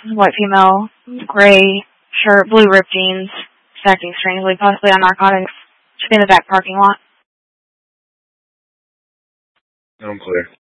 white female, gray shirt, blue ripped jeans, acting strangely, possibly on narcotics. Should be in the back parking lot. I'm clear.